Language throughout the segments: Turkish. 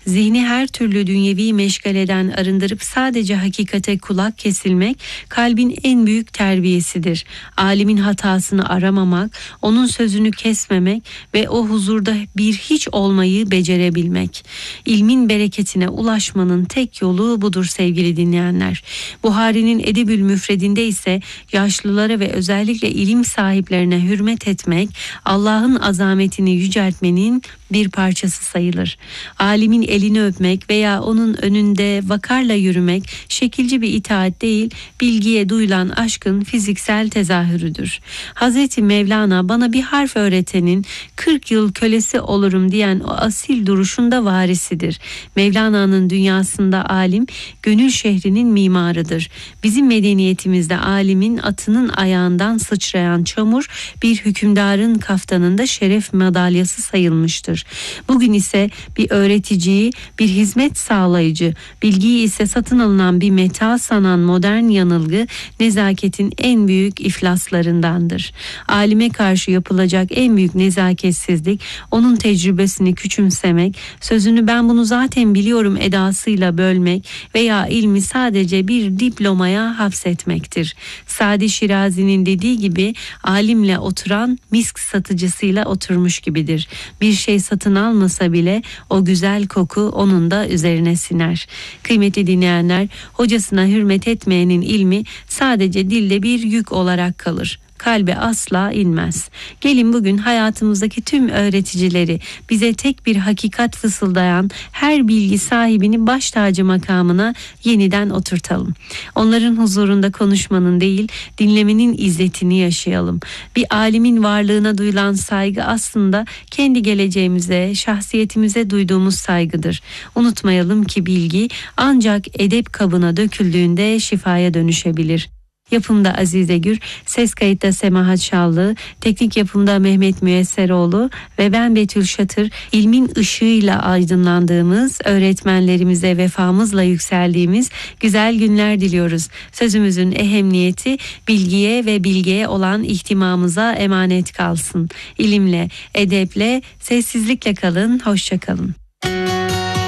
Zihni her türlü dünyevi meşgaleden arındırıp sadece hakikate kulak kesilmek kalbin en büyük terbiyesidir. Alimin hatasını aramamak, onun sözünü kesmemek ve o huzurda bir hiç olmayı becerebilmek. İlmin bereketine ulaşmanın tek yolu budur sevgili dinleyenler. Buhari'nin Edebül Müfredinde ise yaşlılara ve özellikle ilim sahiplerine hürmet etmek, Allah'ın azametini yüceltmenin bir parçası sayılır. Alimin elini öpmek veya onun önünde vakarla yürümek şekilci bir itaat değil, bilgiye duyulan aşkın fiziksel tezahürüdür. Hazreti Mevlana bana bir harf öğretenin 40 yıl kölesi olurum diyen o asil duruşunda varisidir. Mevlana'nın dünyasında alim, gönül şehrinin mimarıdır. Bizim medeniyetimizde alimin atının ayağından sıçrayan çamur bir hükümdarın kaftanında şeref madalyası sayılmıştır. Bugün ise bir öğreticiyi, bir hizmet sağlayıcı, bilgiyi ise satın alınan bir meta sanan modern yanılgı nezaketin en büyük iflaslarındandır. Alime karşı yapılacak en büyük nezaketsizlik, onun tecrübesini küçümsemek, sözünü ben bunu zaten biliyorum edasıyla bölmek veya ilmi sadece bir diplomaya hapsetmektir. Sadi Şirazi'nin dediği gibi alimle oturan misk satıcısıyla oturmuş gibidir. Bir şey satın almasa bile o güzel koku onun da üzerine siner. Kıymetli dinleyenler, hocasına hürmet etmeyenin ilmi sadece dilde bir yük olarak kalır. Kalbe asla inmez. Gelin bugün hayatımızdaki tüm öğreticileri, bize tek bir hakikat fısıldayan her bilgi sahibini baş tacı makamına yeniden oturtalım. Onların huzurunda konuşmanın değil, dinlemenin izzetini yaşayalım. Bir alimin varlığına duyulan saygı aslında kendi geleceğimize, şahsiyetimize duyduğumuz saygıdır. Unutmayalım ki bilgi ancak edep kabına döküldüğünde şifaya dönüşebilir. Yapımda Azize Gür, ses kayıtta Semahat Şallı, teknik yapımda Mehmet Müyesseroğlu ve ben Betül Şatır, ilmin ışığıyla aydınlandığımız, öğretmenlerimize vefamızla yükseldiğimiz güzel günler diliyoruz. Sözümüzün ehemmiyeti bilgiye ve bilgeye olan ihtimamımıza emanet kalsın. İlimle, edeple, sessizlikle kalın, hoşça kalın.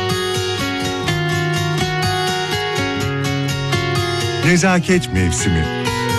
Nezaket mevsimi.